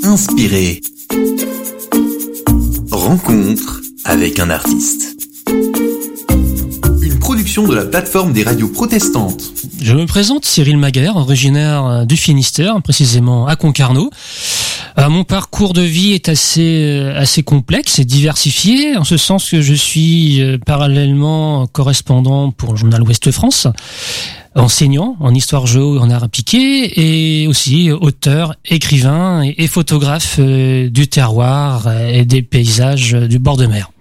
Inspiré. Rencontre avec un artiste. Une production de la plateforme des radios protestantes. Je me présente, Cyril Maguère, originaire du Finistère, précisément à Concarneau. Mon parcours de vie est assez complexe et diversifié, en ce sens que je suis parallèlement correspondant pour le journal Ouest France, enseignant en histoire géo et en art appliqué, et aussi auteur, écrivain et photographe du terroir et des paysages du bord de mer.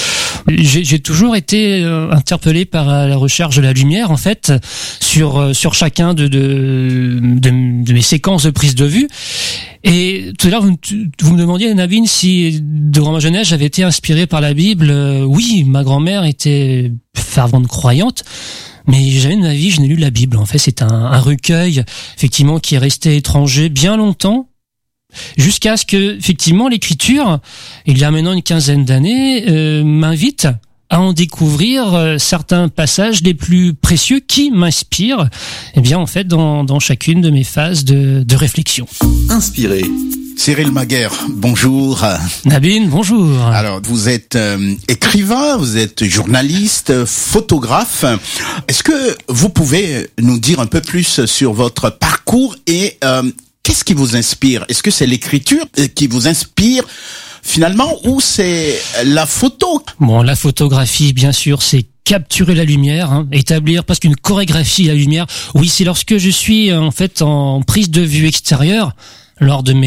J'ai toujours été interpellé par la recherche de la lumière, en fait, sur chacun de mes séquences de prise de vue. Et tout à l'heure, vous me demandiez, Nabine, si durant ma jeunesse j'avais été inspiré par la Bible. Oui, ma grand-mère était fervente croyante. Mais jamais de ma vie je n'ai lu la Bible. En fait, c'est un recueil, effectivement, qui est resté étranger bien longtemps, jusqu'à ce que, effectivement, l'écriture, il y a maintenant une quinzaine d'années, m'invite à en découvrir certains passages les plus précieux qui m'inspirent, eh bien, en fait, dans chacune de mes phases de réflexion. Inspiré. Cyril Maguère, bonjour. Nabine, bonjour. Alors, vous êtes écrivain, vous êtes journaliste, photographe. Est-ce que vous pouvez nous dire un peu plus sur votre parcours et qu'est-ce qui vous inspire? Est-ce que c'est l'écriture qui vous inspire finalement ou c'est la photo? Bon, la photographie, bien sûr, c'est capturer la lumière, établir presque une chorégraphie de la lumière. Oui, c'est lorsque je suis en fait en prise de vue extérieure, lors de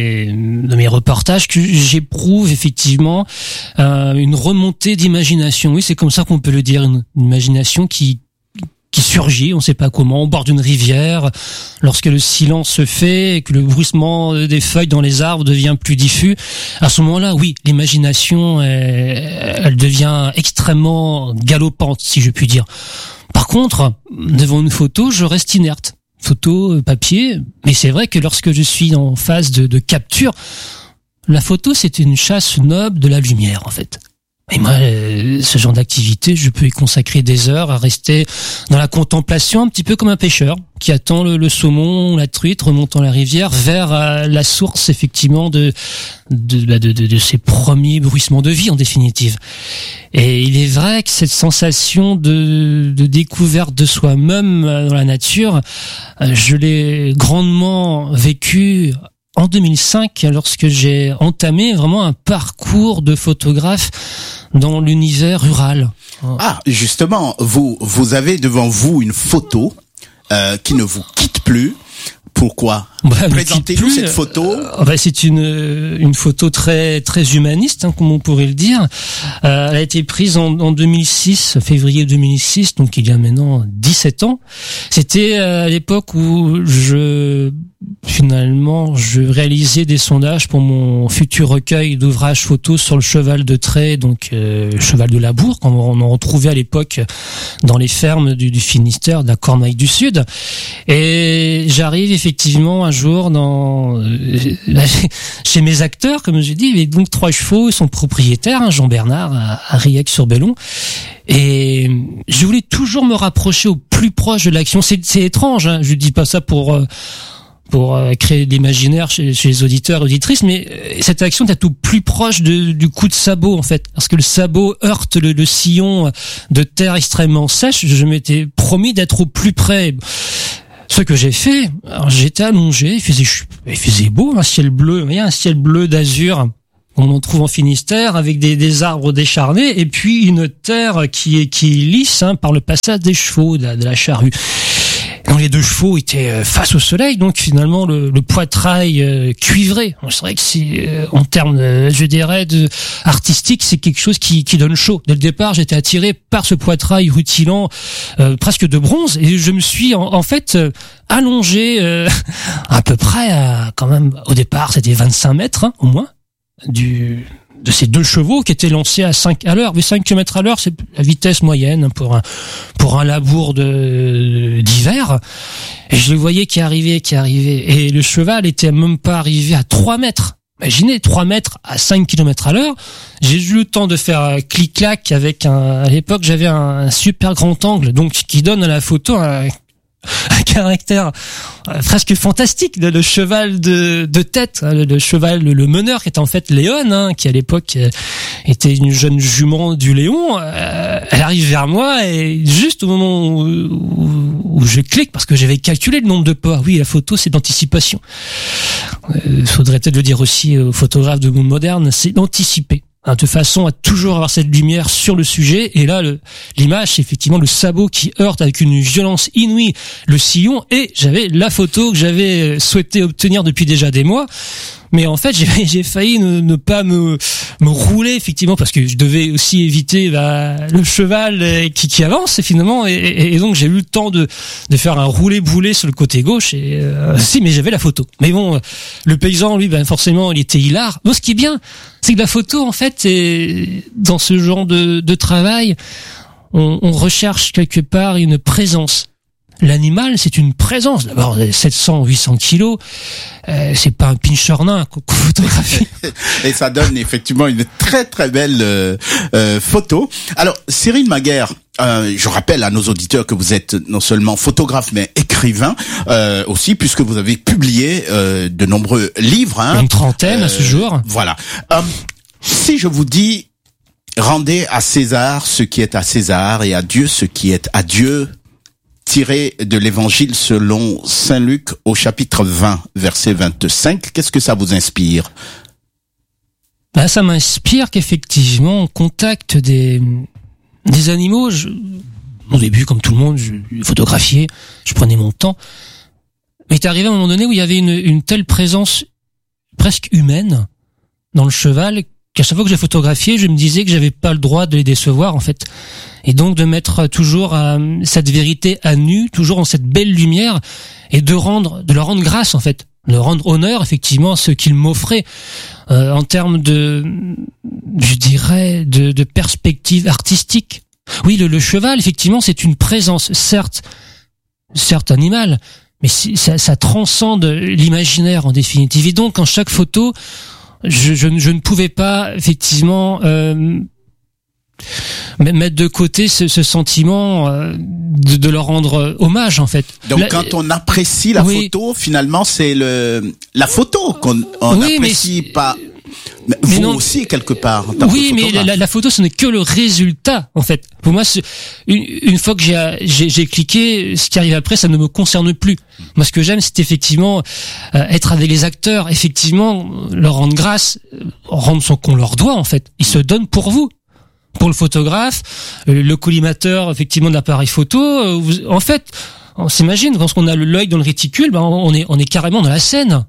mes reportages, que j'éprouve effectivement une remontée d'imagination. Oui, c'est comme ça qu'on peut le dire, une imagination qui surgit, on ne sait pas comment, au bord d'une rivière, lorsque le silence se fait et que le bruissement des feuilles dans les arbres devient plus diffus. À ce moment-là, oui, l'imagination, elle devient extrêmement galopante, si je puis dire. Par contre, devant une photo, je reste inerte. Photo, papier, mais c'est vrai que lorsque je suis en phase de capture, la photo, c'est une chasse noble de la lumière, en fait. Et moi, ce genre d'activité, je peux y consacrer des heures à rester dans la contemplation, un petit peu comme un pêcheur qui attend le saumon, la truite remontant la rivière vers la source, effectivement, de ses premiers bruissements de vie, en définitive. Et il est vrai que cette sensation de découverte de soi-même dans la nature, je l'ai grandement vécue en 2005, lorsque j'ai entamé vraiment un parcours de photographe dans l'univers rural. Ah, justement, vous avez devant vous une photo qui ne vous quitte plus. Pourquoi? Présentez-nous cette photo. C'est une photo très très humaniste, comme on pourrait le dire. Elle a été prise en 2006, février 2006, donc il y a maintenant 17 ans. C'était à l'époque où je réalisais des sondages pour mon futur recueil d'ouvrages photos sur le cheval de trait, donc cheval de labour, qu'on en retrouvait à l'époque dans les fermes du Finistère, de la Cornouaille du Sud. Et j'arrive effectivement un jour chez mes acteurs, comme je dis, il y avait donc 3 chevaux, son propriétaire, Jean Bernard, à Riec-sur-Bellon. Et je voulais toujours me rapprocher au plus proche de l'action. C'est étrange, je dis pas ça pour créer de l'imaginaire chez les auditeurs et auditrices, mais cette action est tout plus proche du coup de sabot, en fait. Parce que le sabot heurte le sillon de terre extrêmement sèche. Je m'étais promis d'être au plus près. Ce que j'ai fait, alors j'étais allongé, il faisait beau, un ciel bleu d'azur. On en trouve en Finistère avec des arbres décharnés et puis une terre qui est lisse, par le passage des chevaux, de la charrue. Donc les 2 chevaux étaient face au soleil, donc finalement le poitrail cuivré. C'est vrai que c'est en termes, je dirais, artistique, c'est quelque chose qui donne chaud. Dès le départ, j'étais attiré par ce poitrail rutilant, presque de bronze, et je me suis en fait allongé à peu près, quand même, au départ, c'était 25 mètres au moins de ces 2 chevaux qui étaient lancés à 5 à l'heure. Mais 5 km à l'heure, c'est la vitesse moyenne pour un labour d'hiver. Et je le voyais qui arrivait. Et le cheval était même pas arrivé à 3 mètres. Imaginez, 3 mètres à 5 km à l'heure. J'ai eu le temps de faire clic-clac avec à l'époque, j'avais un super grand angle, donc, qui donne à la photo un caractère presque fantastique, le cheval de tête, le cheval, le meneur qui était en fait Léon, qui à l'époque était une jeune jument du Léon. Elle arrive vers moi et juste au moment où je clique, parce que j'avais calculé le nombre de pas. Oui, la photo, c'est d'anticipation. Faudrait peut-être le dire aussi aux photographes de monde moderne, c'est d'anticiper. De façon à toujours avoir cette lumière sur le sujet. Et là, l'image, c'est effectivement le sabot qui heurte avec une violence inouïe le sillon. Et j'avais la photo que j'avais souhaité obtenir depuis déjà des mois. Mais en fait, j'ai failli ne pas me rouler, effectivement, parce que je devais aussi éviter le cheval qui avance, finalement. Et donc, j'ai eu le temps de faire un roulé-boulé sur le côté gauche. Et mais j'avais la photo. Mais bon, le paysan, lui, forcément, il était hilar. Bon, ce qui est bien, c'est que la photo, en fait, dans ce genre de travail, on recherche quelque part une présence. L'animal, c'est une présence. D'abord, 700, 800 kilos, c'est pas un pincher nain qu'on photographie. Et ça donne effectivement une très très belle photo. Alors, Cyril Maguère, je rappelle à nos auditeurs que vous êtes non seulement photographe mais écrivain aussi, puisque vous avez publié de nombreux livres. Une trentaine à ce jour. Voilà. Si je vous dis rendez à César ce qui est à César et à Dieu ce qui est à Dieu, tiré de l'Évangile selon Saint Luc au chapitre 20, verset 25, qu'est-ce que ça vous inspire? Ça m'inspire qu'effectivement, on contacte des animaux. Au début, comme tout le monde, je photographiais, je prenais mon temps. Mais il est arrivé à un moment donné où il y avait une telle présence presque humaine dans le cheval qu'à chaque fois que je photographiais, je me disais que j'avais pas le droit de les décevoir, en fait. Et donc de mettre toujours cette vérité à nu, toujours en cette belle lumière, et de leur rendre grâce, en fait. De rendre honneur, effectivement, à ce qu'ils m'offraient, en termes de perspective artistique. Oui, le cheval, effectivement, c'est une présence, certes animale, mais ça transcende l'imaginaire, en définitive. Et donc, en chaque photo, je ne pouvais pas effectivement mettre de côté ce sentiment de leur rendre hommage, en fait. Donc quand on apprécie la photo, finalement c'est la photo qu'on apprécie, pas mais vous non, aussi quelque part en tant que photographe. Mais la photo, ce n'est que le résultat, en fait. Pour moi, une fois que j'ai cliqué, ce qui arrive après, ça ne me concerne plus. Moi, ce que j'aime, c'est effectivement être avec les acteurs, effectivement leur rendre grâce, rendre ce qu'on leur doit, en fait. Ils se donnent pour vous. Pour le photographe, le collimateur, effectivement, de l'appareil photo, en fait, on s'imagine, quand on a l'œil dans le réticule, on est carrément dans la scène.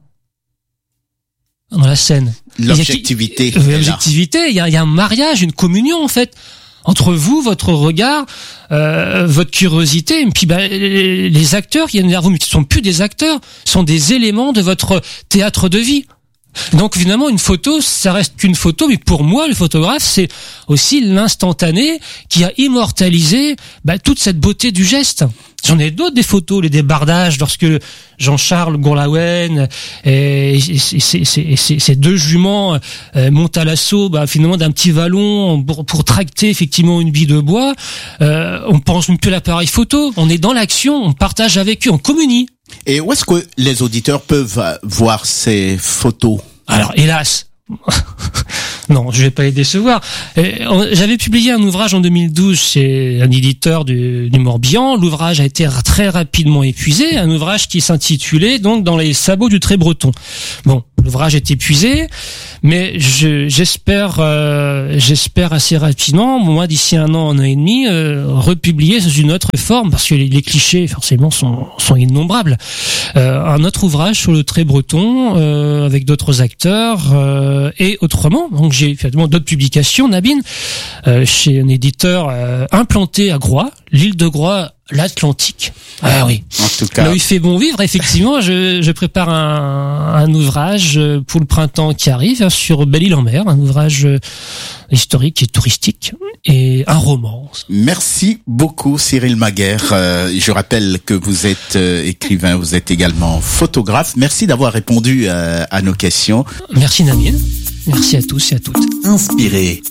Dans la scène. L'objectivité. L'objectivité, il y a un mariage, une communion, en fait, entre vous, votre regard, votre curiosité, et puis les acteurs qui viennent vers vous, mais qui ne sont plus des acteurs, sont des éléments de votre théâtre de vie. Donc finalement, une photo, ça reste qu'une photo, mais pour moi, le photographe, c'est aussi l'instantané qui a immortalisé toute cette beauté du geste. J'en ai d'autres des photos, les débardages, lorsque Jean-Charles Gourlaouen et ces deux juments montent à l'assaut finalement d'un petit vallon pour tracter effectivement une bille de bois. On pense même plus à l'appareil photo, on est dans l'action, on partage avec eux, on communie. Et où est-ce que les auditeurs peuvent voir ces photos? Alors, hélas, non, je vais pas les décevoir. J'avais publié un ouvrage en 2012 chez un éditeur du Morbihan. L'ouvrage a été très rapidement épuisé. Un ouvrage qui s'intitulait donc Dans les sabots du trait breton. Bon, l'ouvrage est épuisé, mais j'espère assez rapidement, moi d'ici un an et demi, republier sous une autre forme, parce que les clichés forcément sont innombrables. Un autre ouvrage sur le trait breton avec d'autres acteurs et autrement. Donc j'ai finalement d'autres publications, Nabine, chez un éditeur implanté à Groix, l'île de Groix, l'Atlantique. Ah oui. En tout cas. Là où il fait bon vivre, effectivement, je prépare un ouvrage pour le printemps qui arrive sur Belle-Île-en-Mer, un ouvrage historique et touristique et un roman. Merci beaucoup Cyril Maguère. Je rappelle que vous êtes écrivain, vous êtes également photographe. Merci d'avoir répondu à nos questions. Merci Namine. Merci à tous et à toutes. Inspiré.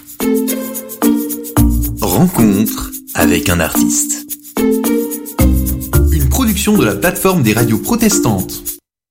Rencontre avec un artiste. Une production production de la plateforme des radios protestantes.